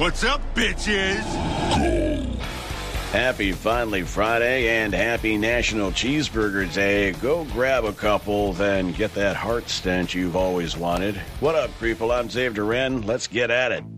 What's up, bitches? Happy Finally Friday and happy National Cheeseburger Day. Go grab a couple, then get that heart stench you've always wanted. What up, people? I'm Dave Duran. Let's get at it.